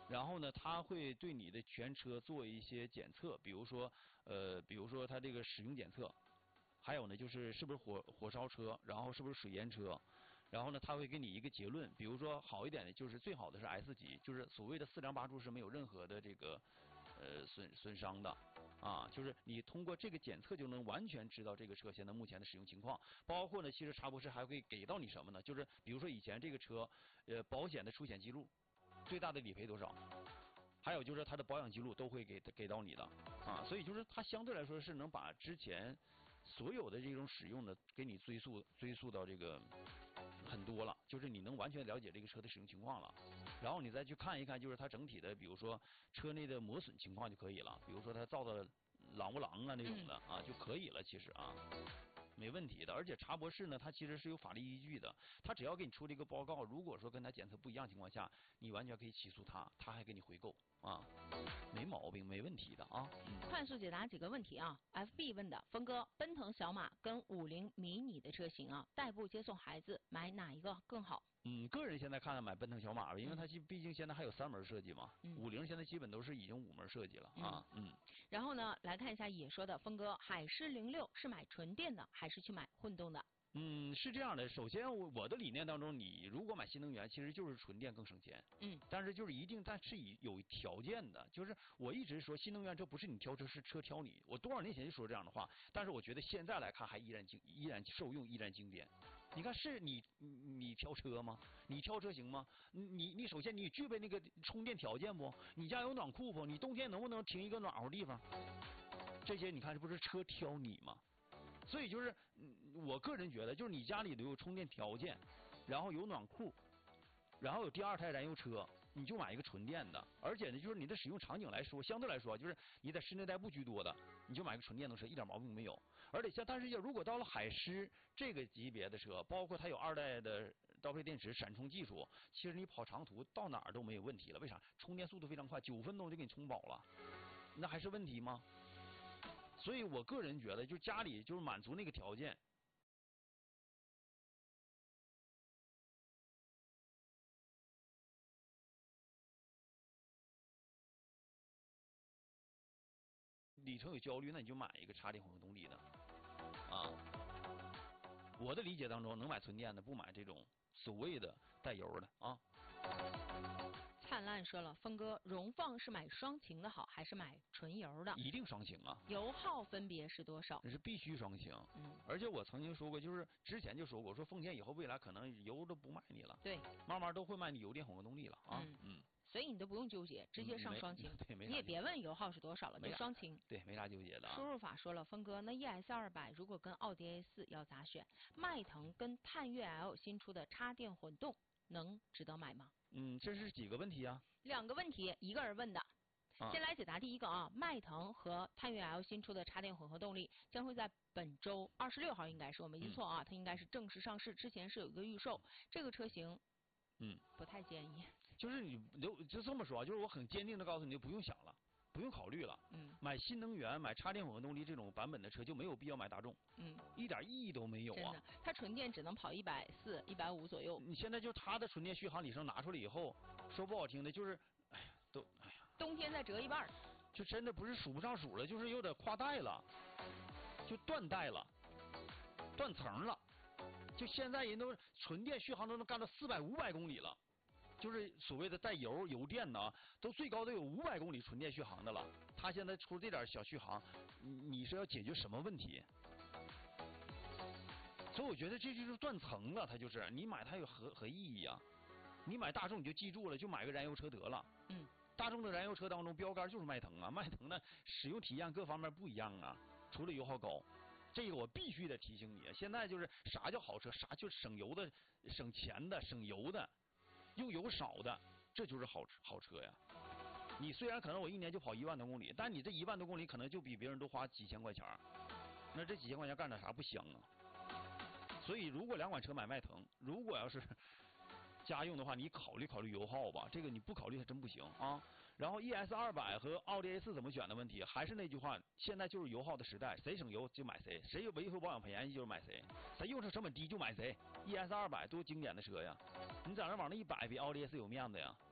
然后呢，它会对你的全车做一些检测，比如说它这个使用检测，还有呢就是是不是火烧车，然后是不是水淹车，然后呢它会给你一个结论，比如说好一点的就是最好的是 S 级，就是所谓的4梁8柱是没有任何的这个损伤的啊，就是你通过这个检测就能完全知道这个车现在目前的使用情况，包括呢，其实查博士还会给到你什么呢？就是比如说以前这个车保险的出险记录，最大的理赔多少？还有就是它的保养记录都会给到你的啊，所以就是它相对来说是能把之前所有的这种使用的给你追溯到这个很多了，就是你能完全了解这个车的使用情况了，然后你再去看一看就是它整体的，比如说车内的磨损情况就可以了，比如说它造的啷不啷啊那种的啊就可以了，其实啊。没问题的，而且查博士呢，它其实是有法律依据的。他只要给你出了一个报告，如果说跟他检测不一样情况下，你完全可以起诉他，他还给你回购啊，没毛病，没问题的啊。 快速解答几个问题啊 ！FB 问的，峰哥，奔腾小马跟50迷你的车型啊，代步接送孩子，买哪一个更好？ 个人现在看买奔腾小马吧，因为它毕竟现在还有3门设计嘛，50现在基本都是已经5门设计了啊。 然后呢，来看一下也说的，峰哥，海狮06是买纯电的还是去买混动的？ 是这样的，首先我的理念当中，你如果买新能源，其实就是纯电更省钱。但是就是但是有条件的，就是我一直说新能源这不是你挑车，是车挑你。我多少年前就说这样的话，但是我觉得现在来看还依然受用，依然经典。你看是你挑车吗？你挑车行吗？你首先你具备那个充电条件不？你家有暖库不？你冬天能不能停一个暖和地方？这些你看这不是车挑你吗？所以就是，我个人觉得，就是你家里有充电条件，然后有暖库，然后有第2台燃油车，你就买一个纯电的。而且呢，就是你的使用场景来说，相对来说，就是你在室内代步居多的，你就买个纯电动车，一点毛病没有。而且但是如果到了海狮这个级别的车，包括它有2代的刀片电池闪充技术，其实你跑长途到哪儿都没有问题了。为啥？充电速度非常快，9分钟就给你充饱了，那还是问题吗？所以我个人觉得，就家里就是满足那个条件，里程有焦虑，那你就买一个插电混合动力的啊。我的理解当中，能买纯电的，不买这种所谓的带油的啊。 灿烂说了，峰哥，荣放是买双擎的好，还是买纯油的？ 一定双擎啊！ 油耗分别是多少？ 那是必须双擎。而且我曾经说过，就是之前就说过，说丰田以后未来可能油都不卖你了， 对， 慢慢都会卖你油电混合动力了啊。 所以你都不用纠结，直接上双擎。 对， 你也别问油耗是多少了，就双擎。 对，没啥纠结的啊。 输入法说了，峰哥，那 ES200如果跟奥迪 A4 要咋选？迈腾跟探岳 L 新出的插电混动能值得买吗？ 这是几个问题啊 ？2个问题，一个人问的。先来解答第一个啊，迈腾和探岳 L 新出的插电混合动力将会在本周26号，应该是我没记错啊，它应该是正式上市，之前是有一个预售，这个车型。不太建议。 就是你就这么说，就是我很坚定的告诉你，就不用想了，不用考虑了。买新能源、买插电混合动力这种版本的车就没有必要买大众。一点意义都没有啊。 真的，它纯电只能跑140、150左右。 你现在就它的纯电续航里程拿出来以后，说不好听的，就是冬天再折一半。 就真的不是数不上数了，就是有点夸带了，就断带了，断层了。就现在人都纯电续航都能干到400、500公里了，就是所谓的带油电的，都最高都有500公里纯电续航的了。它现在出这点小续航，你是要解决什么问题？所以我觉得这就是断层了，它就是你买它有何意义啊？你买大众你就记住了，就买个燃油车得了。大众的燃油车当中标杆就是迈腾啊，迈腾的使用体验各方面不一样啊，除了油耗高。这个我必须得提醒你，现在就是啥叫好车，啥就省油的、省钱的、省油的，用油少的，这就是好车呀。你虽然可能我一年就跑1万多公里，但你这1万多公里可能就比别人多花几千块钱，那这几千块钱干点啥不香啊？所以如果2款车买迈腾，如果要是家用的话，你考虑考虑油耗吧，这个你不考虑还真不行啊。然后 ES200和奥迪 A4 怎么选的问题，还是那句话，现在就是油耗的时代，谁省油就买谁，谁维修保养便宜就是买谁，谁用车成本低就买谁。ES200多经典的车呀，你在那往那一摆，比奥迪 A4 有面子呀。